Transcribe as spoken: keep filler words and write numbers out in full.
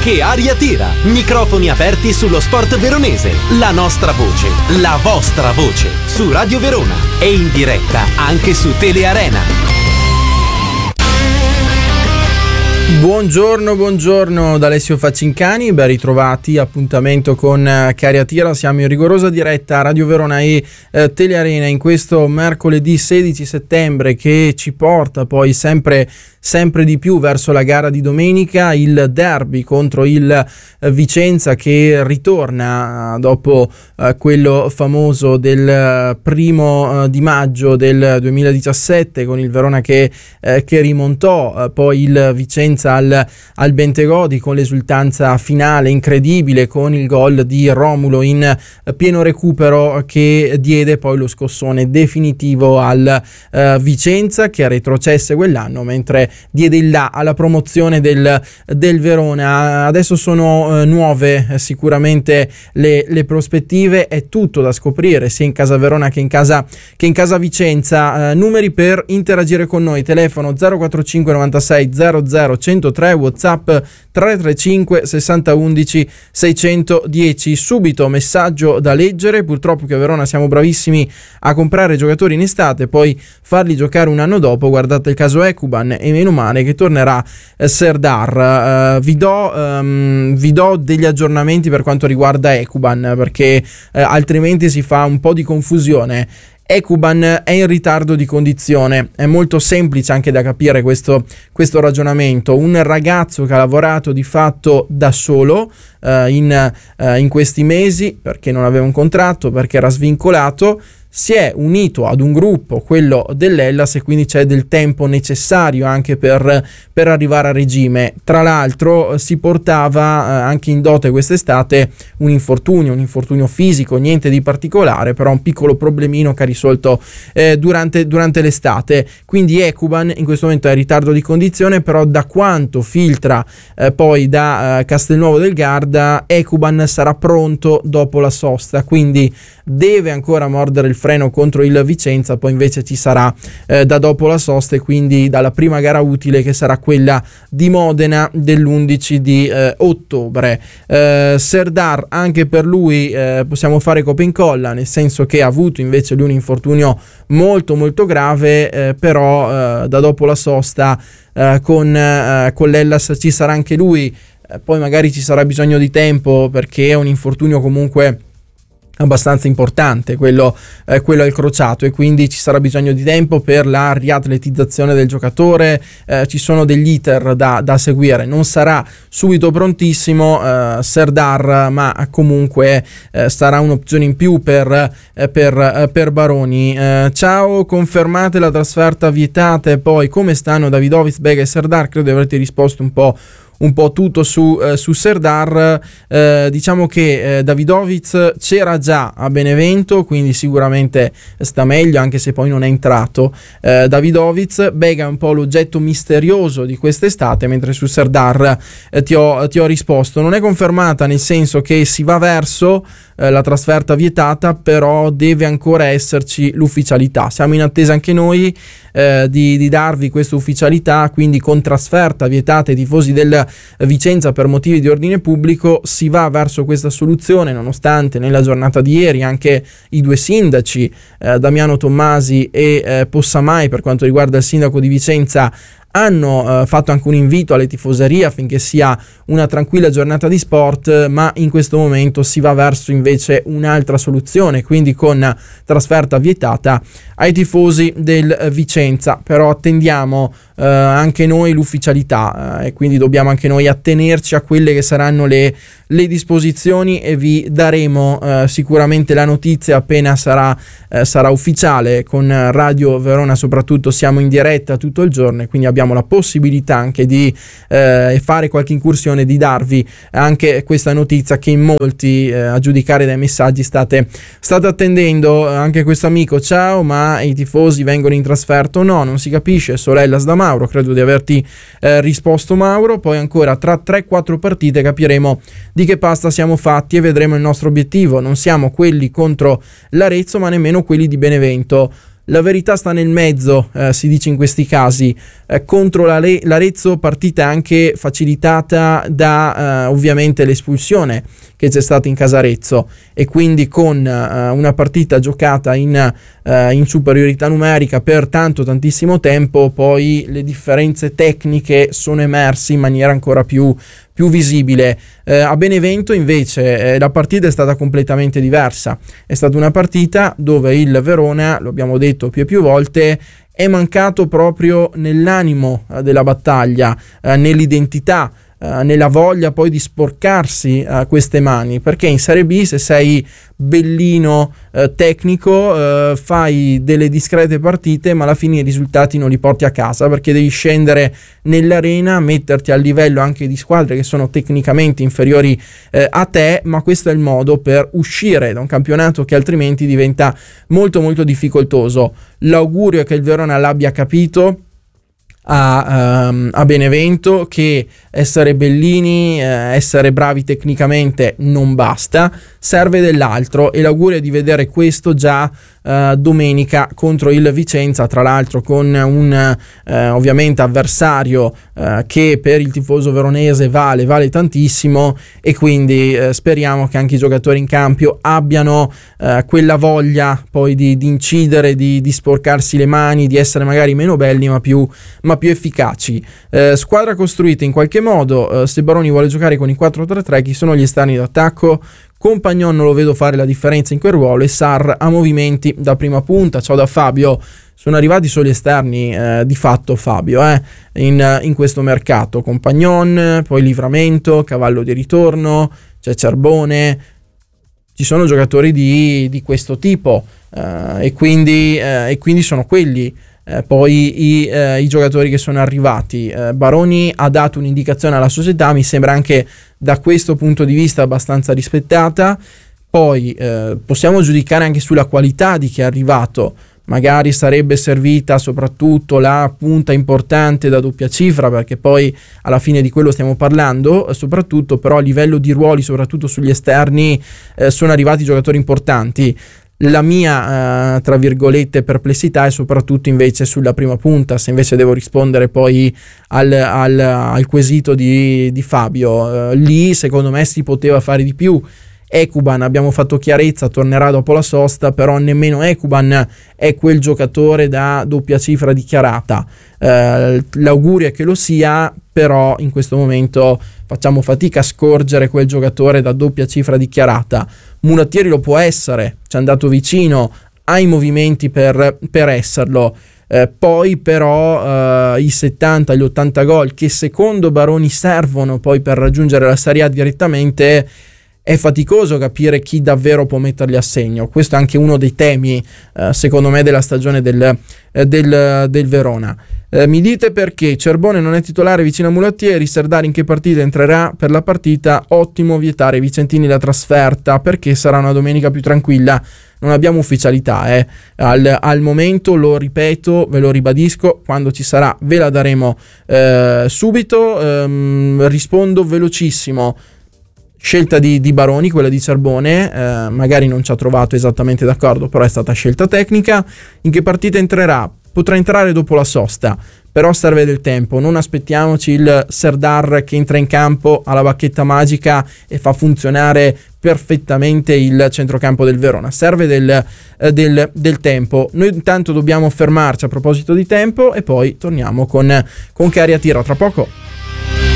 Che aria tira! Microfoni aperti sullo sport veronese. La nostra voce, la vostra voce, su Radio Verona e in diretta anche su Telearena. Buongiorno, buongiorno da Alessio Faccincani, ben ritrovati, appuntamento con eh, Che aria tira, siamo in rigorosa diretta a Radio Verona e eh, Telearena in questo mercoledì sedici settembre che ci porta poi sempre sempre di più verso la gara di domenica, il derby contro il eh, Vicenza che ritorna eh, dopo eh, quello famoso del eh, primo eh, di maggio del duemiladiciassette con il Verona che, eh, che rimontò eh, poi il Vicenza al, al Bentegodi con l'esultanza finale incredibile con il gol di Romulo in eh, pieno recupero che diede poi lo scossone definitivo al eh, Vicenza che retrocesse quell'anno mentre diede il là alla promozione del, del Verona. Adesso sono eh, nuove eh, sicuramente le, le prospettive, è tutto da scoprire sia in casa Verona che in casa, che in casa Vicenza. Eh, numeri per interagire con noi: telefono zero quattro cinque novantasei zero zero uno zero tre, WhatsApp tre tre cinque sessanta undici seicentodieci. Subito messaggio da leggere: purtroppo che a Verona siamo bravissimi a comprare giocatori in estate, poi farli giocare un anno dopo, guardate il caso Ekuban, e meno male che tornerà eh, Serdar. Uh, vi, do, um, vi do degli aggiornamenti per quanto riguarda Ekuban, perché uh, altrimenti si fa un po' di confusione. Ekuban è in ritardo di condizione, è molto semplice anche da capire questo, questo ragionamento. Un ragazzo che ha lavorato di fatto da solo uh, in, uh, in questi mesi perché non aveva un contratto, perché era svincolato, si è unito ad un gruppo, quello dell'Hellas, e quindi c'è del tempo necessario anche per, per arrivare a regime. Tra l'altro si portava eh, anche in dote quest'estate un infortunio, un infortunio fisico, niente di particolare, però un piccolo problemino che ha risolto eh, durante, durante l'estate. Quindi Ekuban in questo momento è in ritardo di condizione, però da quanto filtra eh, poi da eh, Castelnuovo del Garda, Ekuban sarà pronto dopo la sosta, quindi deve ancora mordere il freno contro il Vicenza, poi invece ci sarà eh, da dopo la sosta e quindi dalla prima gara utile che sarà quella di Modena dell'undici di eh, ottobre. eh, Serdar anche per lui eh, possiamo fare copia e incolla, nel senso che ha avuto invece lui un infortunio molto molto grave, eh, però eh, da dopo la sosta eh, con, eh, con l'Hellas ci sarà anche lui, eh, poi magari ci sarà bisogno di tempo perché è un infortunio comunque abbastanza importante quello, eh, quello al crociato, e quindi ci sarà bisogno di tempo per la riatletizzazione del giocatore. Eh, ci sono degli iter da, da seguire, non sarà subito prontissimo eh, Serdar, ma comunque eh, sarà un'opzione in più per, eh, per, eh, per Baroni. Eh, ciao, confermate la trasferta vietata e poi come stanno Davidovic, Bega e Serdar? Credo di averti risposto un po' un po' tutto su, eh, su Serdar. Eh, diciamo che eh, Davidovic c'era già a Benevento, quindi sicuramente sta meglio, anche se poi non è entrato eh, Davidovic. Bega è un po' l'oggetto misterioso di quest'estate, mentre su Serdar eh, ti, ho, ti ho risposto. Non è confermata, nel senso che si va verso eh, la trasferta vietata, però deve ancora esserci l'ufficialità. Siamo in attesa anche noi eh, di, di darvi questa ufficialità, quindi con trasferta vietata ai tifosi del Vicenza per motivi di ordine pubblico si va verso questa soluzione, nonostante nella giornata di ieri anche i due sindaci, eh, Damiano Tommasi e eh, Possamai, per quanto riguarda il sindaco di Vicenza, hanno eh, fatto anche un invito alle tifoserie affinché sia una tranquilla giornata di sport, ma in questo momento si va verso invece un'altra soluzione, quindi con trasferta vietata ai tifosi del Vicenza. Però attendiamo eh, anche noi l'ufficialità eh, e quindi dobbiamo anche noi attenerci a quelle che saranno le, le disposizioni, e vi daremo eh, sicuramente la notizia appena sarà, eh, sarà ufficiale. Con Radio Verona soprattutto siamo in diretta tutto il giorno e quindi abbiamo la possibilità anche di eh, fare qualche incursione, di darvi anche questa notizia che in molti, eh, a giudicare dai messaggi, state, state attendendo. Anche questo amico: ciao, ma i tifosi vengono in trasferta o no? Non si capisce. Sorellas da Mauro, credo di averti eh, risposto Mauro. Poi ancora tra tre quattro partite capiremo di che pasta siamo fatti e vedremo il nostro obiettivo. Non siamo quelli contro l'Arezzo, ma nemmeno quelli di Benevento. La verità sta nel mezzo, eh, si dice in questi casi. Eh, contro la Le- l'Arezzo, partita anche facilitata da eh, ovviamente l'espulsione che c'è stata in casa Arezzo, e quindi con eh, una partita giocata in, eh, in superiorità numerica per tanto tantissimo tempo, poi le differenze tecniche sono emerse in maniera ancora più più visibile. Eh, a Benevento invece eh, la partita è stata completamente diversa. È stata una partita dove il Verona, lo abbiamo detto più e più volte, è mancato proprio nell'animo eh, della battaglia, eh, nell'identità, eh, nella voglia poi di sporcarsi eh, queste mani, perché in Serie B, se sei bellino eh, tecnico, eh, fai delle discrete partite, ma alla fine i risultati non li porti a casa, perché devi scendere nell'arena, metterti al livello anche di squadre che sono tecnicamente inferiori eh, a te, ma questo è il modo per uscire da un campionato che altrimenti diventa molto molto difficoltoso. L'augurio è che il Verona l'abbia capito A, um, a Benevento, che essere bellini, eh, essere bravi tecnicamente non basta, serve dell'altro, e l'augurio è di vedere questo già uh, domenica contro il Vicenza, tra l'altro con un uh, ovviamente avversario uh, che per il tifoso veronese vale, vale tantissimo, e quindi uh, speriamo che anche i giocatori in campo abbiano uh, quella voglia poi di, di incidere, di, di sporcarsi le mani, di essere magari meno belli ma più, ma più efficaci. Uh, squadra costruita in qualche modo. Uh, se Baroni vuole giocare con i quattro tre tre, chi sono gli esterni d'attacco? Compagnon non lo vedo fare la differenza in quel ruolo, e Sarr a movimenti da prima punta. Ciao da Fabio. Sono arrivati solo esterni eh, di fatto, Fabio, eh, in, in questo mercato. Compagnon, poi Livramento, Cavallo di ritorno, c'è Cerbone. Ci sono giocatori di, di questo tipo eh, e, quindi, eh, e quindi sono quelli. Eh, poi i, eh, i giocatori che sono arrivati. eh, Baroni ha dato un'indicazione alla società, mi sembra anche da questo punto di vista abbastanza rispettata. Poi eh, possiamo giudicare anche sulla qualità di chi è arrivato. Magari sarebbe servita soprattutto la punta importante da doppia cifra, perché poi alla fine di quello stiamo parlando. Soprattutto però a livello di ruoli, soprattutto sugli esterni, eh, sono arrivati giocatori importanti. La mia, eh, tra virgolette, perplessità è soprattutto invece sulla prima punta, se invece devo rispondere poi al, al, al quesito di, di Fabio. Eh, lì secondo me si poteva fare di più. Ekuban, abbiamo fatto chiarezza, tornerà dopo la sosta, però nemmeno Ekuban è quel giocatore da doppia cifra dichiarata. Eh, l'augurio è che lo sia, però in questo momento facciamo fatica a scorgere quel giocatore da doppia cifra dichiarata. Mulattieri lo può essere, ci è andato vicino, ha i movimenti per, per esserlo. Eh, poi però eh, i settanta, gli ottanta gol che secondo Baroni servono poi per raggiungere la Serie A direttamente, è faticoso capire chi davvero può metterli a segno. Questo è anche uno dei temi eh, secondo me della stagione del, eh, del, del Verona. Eh, mi dite perché Cerbone non è titolare vicino a Mulattieri? Serdar in che partita entrerà? Per la partita ottimo vietare Vicentini la trasferta, perché sarà una domenica più tranquilla. Non abbiamo ufficialità eh. al, al momento, lo ripeto, ve lo ribadisco, quando ci sarà ve la daremo eh, subito. ehm, rispondo velocissimo. Scelta di, di Baroni, quella di Cerbone, eh, magari non ci ha trovato esattamente d'accordo, però è stata scelta tecnica. In che partita entrerà? Potrà entrare dopo la sosta, però serve del tempo. Non aspettiamoci il Serdar che entra in campo alla bacchetta magica e fa funzionare perfettamente il centrocampo del Verona. Serve del, eh, del, del tempo. Noi intanto dobbiamo fermarci a proposito di tempo e poi torniamo con, con Cariatira tra poco.